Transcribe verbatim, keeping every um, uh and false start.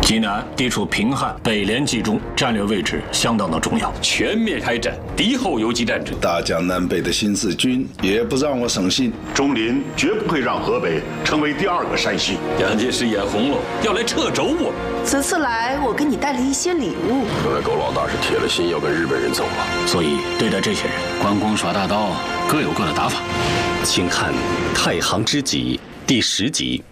济南地处平汉北联冀中，战略位置相当的重要， 全面开展敌后游击战争。 大江南北的新四军也不让我省心， 中林绝不会让河北成为第二个山西。 蒋介石眼红了，要来掣肘我。 此次来，我给你带了一些礼物。 看来高老大是铁了心要跟日本人走了。 所以对待这些人， 关公耍大刀，各有各的打法。 请看《太行知己》第十集。